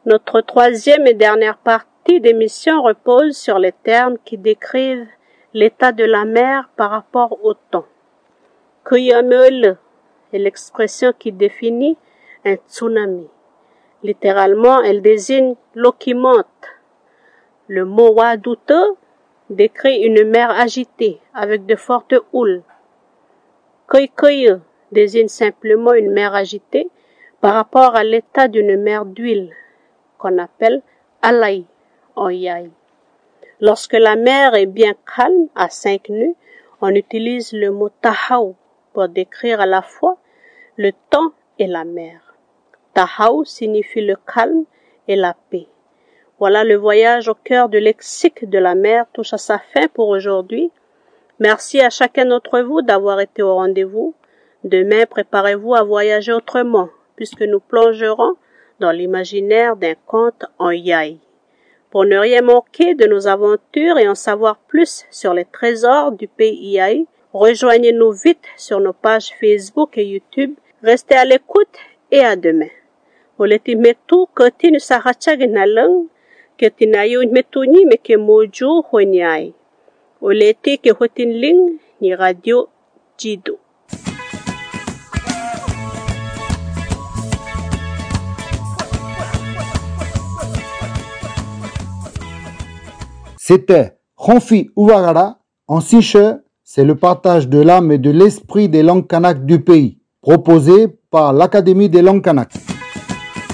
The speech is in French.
Notre troisième et dernière partie d'émission repose sur les termes qui décrivent l'état de la mer par rapport au temps. Kuyamele est l'expression qui définit un tsunami. Littéralement, elle désigne l'eau qui monte. Le mot waduto décrit une mer agitée avec de fortes houles. Koikoyo désigne simplement une mer agitée par rapport à l'état d'une mer d'huile qu'on appelle alai en yai. Lorsque la mer est bien calme à 5 nœuds, on utilise le mot tahau pour décrire à la fois le temps et la mer. Tahau signifie le calme et la paix. Voilà, le voyage au cœur du lexique de la mer touche à sa fin pour aujourd'hui. Merci à chacun d'entre vous d'avoir été au rendez-vous. Demain, préparez-vous à voyager autrement, puisque nous plongerons dans l'imaginaire d'un conte en yai. Pour ne rien manquer de nos aventures et en savoir plus sur les trésors du pays yai, rejoignez-nous vite sur nos pages Facebook et YouTube. Restez à l'écoute et à demain. Oleti metu kotinu sarachag nalang ketinayo metuni meke moju honyai. Oleti ke hotin ling ni radio Jido. C'était Ronfi Ouagara. En Siche, c'est le partage de l'âme et de l'esprit des langues kanak du pays, proposé par l'Académie des langues kanak.